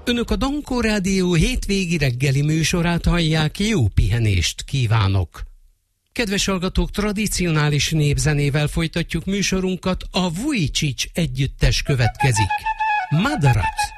Önök a Dankó Rádió hétvégi reggeli műsorát hallják, jó pihenést kívánok! Kedves hallgatók, tradicionális népzenével folytatjuk műsorunkat, a Vujicic együttes következik. Madarat!